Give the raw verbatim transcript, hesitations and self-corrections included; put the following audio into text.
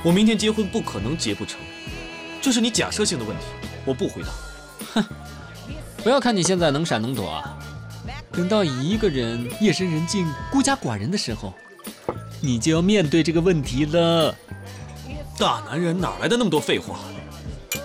我明天结婚不可能结不成，这是你假设性的问题，我不回答。 哼，不要看你现在能闪能躲啊，等到一个人夜深人静、孤家寡人的时候，你就要面对这个问题了。 大男人哪来的那么多废话？